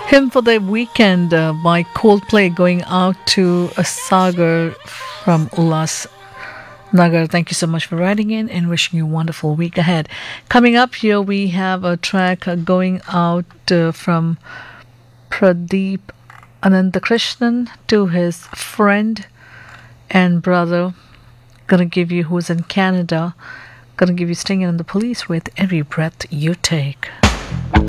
Hymn for the Weekend by Coldplay going out to Sagar from Ulas Nagar. Thank you so much for writing in and wishing you a wonderful week ahead. Coming up here, we have a track going out from Pradeep Anantakrishnan to his friend and brother. Gonna give you who's in Canada. Gonna give you Stinging on the Police with Every Breath You Take.